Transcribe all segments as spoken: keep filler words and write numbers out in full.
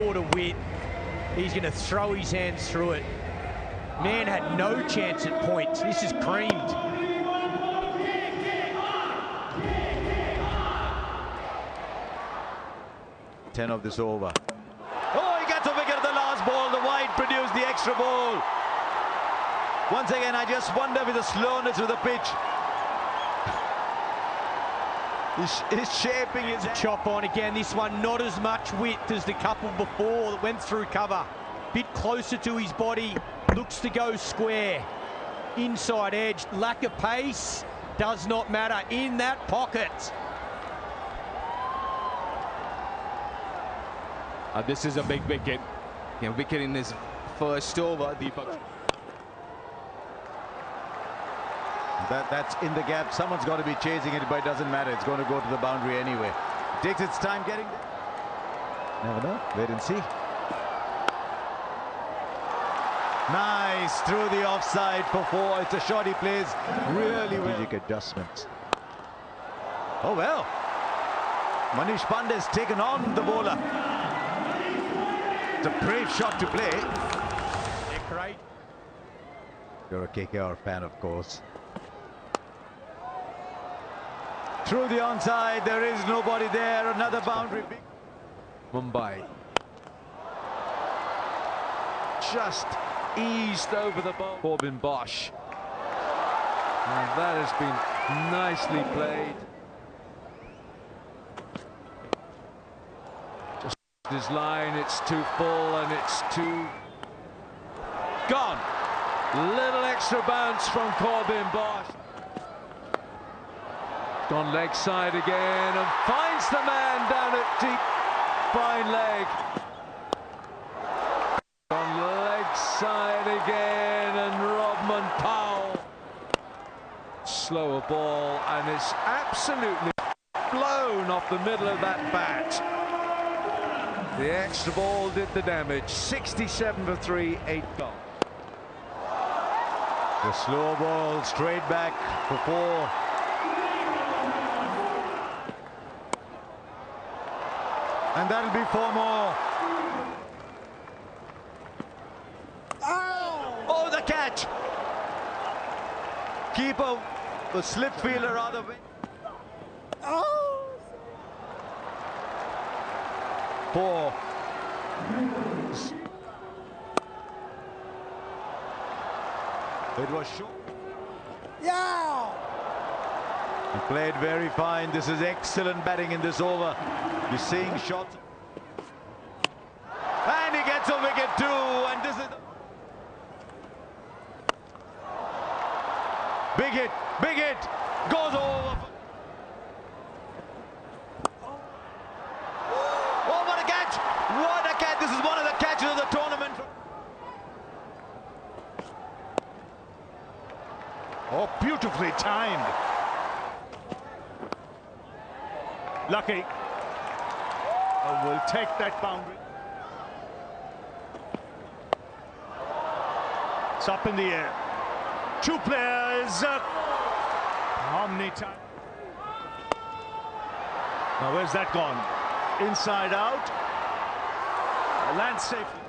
To win, he's going to throw his hands through it. Man had no chance at points. This is creamed. ten of this over. Oh, he gets a wicket at the last ball. The wide produced the extra ball. Once again, I just wonder with the slowness of the pitch. He's, he's shaping his chop on again. This one not as much width as the couple before that went through cover. Bit closer to his body. Looks to go square. Inside edge. Lack of pace does not matter in that pocket. Uh, this is a big wicket. Yeah, wicket in his first over. Deepak. That, that's in the gap. Someone's got to be chasing it, but it doesn't matter. It's going to go to the boundary anyway. It takes its time getting there. Never know. Wait and see. Nice. Through the offside for four. It's a shot he plays really well. Strategic adjustments. Oh, well. Manish Pandey has taken on the bowler. It's a brave shot to play. Great. You're a K K R fan, of course. Through the onside, there is nobody there. Another boundary. Mumbai just eased over the ball. Corbin Bosch. And that has been nicely played. Just his line, it's too full and it's too gone. Little extra bounce from Corbin Bosch. On leg side again and finds the man down at deep fine leg. On leg side again and Rodman Powell. Slower ball and it's absolutely blown off the middle of that bat. The extra ball did the damage. sixty-seven for three, eight gone. The slow ball straight back for four. And that'll be four more. Oh, oh the catch. Keeper, the slip fielder rather. Oh. Four. It was short. Yeah. He played very fine. This is excellent batting in this over. You're seeing shots. And he gets a wicket too. And this is big hit, big hit. Goes over. Oh, what a catch! What a catch! This is one of the catches of the tournament. Oh, beautifully timed. Lucky. Oh, will take that boundary. It's up in the air. Two players. Uh, how many times? Now, where's that gone? Inside out. Uh, land safely.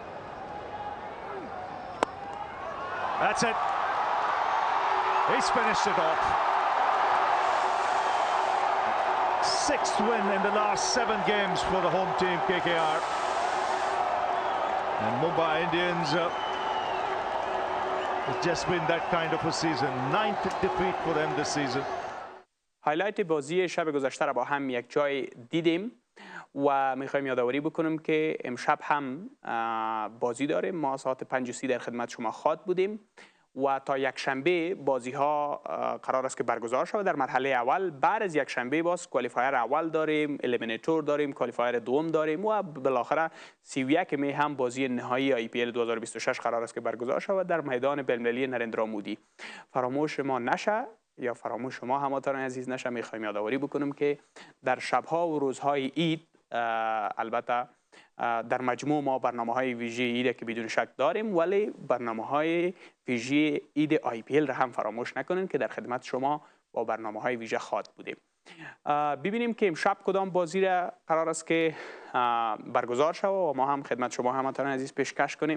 That's it. He's finished it off. Sixth win in the last seven games for the home team, K K R. And Mumbai Indians, uh, it's just been that kind of a season. Ninth defeat for them this season. هایلایت بازی شب گذشته را با هم یک جای دیدیم و میخوایم یادآوری بکنم که امشب هم بازی داریم. ما ساعت پنج و سی در خدمت شما خواد بودیم و تا یک شنبه بازی ها قرار است که برگزار شود. در مرحله اول بعد از یک شنبه باز کوالیفایر اول داریم، الیمینیتور داریم، کوالیفایر دوم داریم و بالاخره سی و یک می هم بازی نهایی آی پی ال دو هزار و بیست و شش قرار است که برگزار شود در میدان بین‌المللی نریندرا مودی. فراموش ما نشه یا فراموش شما هموطنان عزیز نشه. میخوایم یادآوری بکنم که در شبها و روزهای عید البته در مجموع ما برنامه‌های ویژه عید که بدون شک داریم، ولی برنامه‌های ویژه عید آی پی ال را هم فراموش نکنین که در خدمت شما با برنامه‌های ویژه خواد بودیم. ببینیم که امشب کدام بازی را قرار است که برگزار شود و ما هم خدمت شما هموطنان عزیز پیشکش کنیم.